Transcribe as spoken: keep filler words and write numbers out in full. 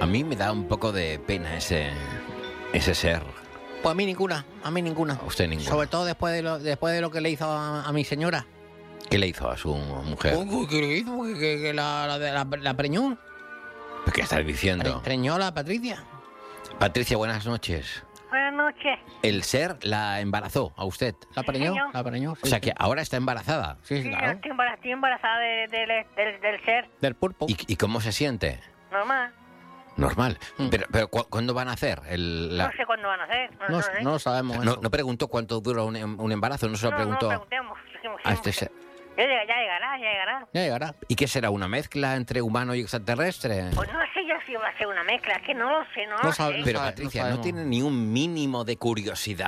A mí me da un poco de pena ese, ese ser. Pues a mí ninguna, a mí ninguna. A usted ninguna. Sobre todo después de lo, después de lo que le hizo a, a mi señora. ¿Qué le hizo a su mujer? Uy, ¿qué le hizo? Que, que- que la, la, la, la preñó. ¿Qué estás diciendo? Pre- preñó a la Patricia. Patricia, buenas noches. Buenas noches. El ser la embarazó a usted. La preñó, señor. la preñó. O sí, sea sí. que ahora está embarazada. Sí, sí, Sí, yo claro. estoy embarazada, estoy embarazada de- de- de- del, del ser Del pulpo. ¿Y, y cómo se siente? normal. Normal. Mm. Pero, pero ¿cu- ¿cuándo van a hacer? El, la- No sé cuándo van a ser. No, No, lo sé. no lo sabemos no, eso. no preguntó cuánto dura un, em- un embarazo, no se lo No, preguntó No, preguntemos. Dijimos, a este dijimos ser. que- Ya, llega- ya llegará, ya llegará. Ya llegará. ¿Y qué será? ¿Una mezcla entre humano y extraterrestre? Pues no sé yo si va a ser una mezcla, es que no lo sé, no, No lo sabe- sé. Pero sabe- no Patricia, ¿no sabemos. tiene ni un mínimo de curiosidad